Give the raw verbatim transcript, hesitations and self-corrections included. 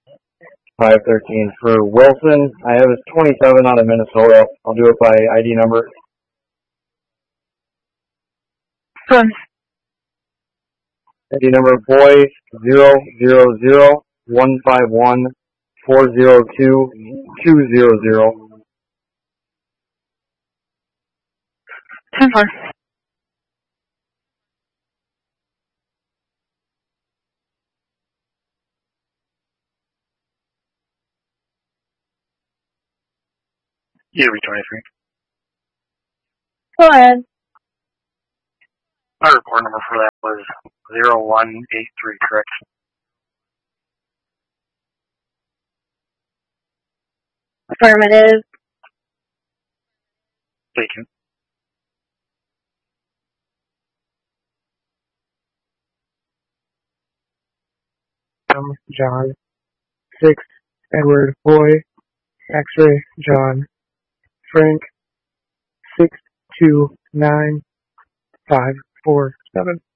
five thirteen. For Wilson, I have his twenty-seven out of Minnesota. I'll do it by I D number. Fun. I D number boy zero zero zero one five one four zero two two zero zero. ten four. U V twenty-three. Go ahead. My report number for that was zero one eight three, correct? Affirmative. Taken. Um, John. Six, Edward Boy. X-ray, John. Frank. Six, two, nine, five, four, seven.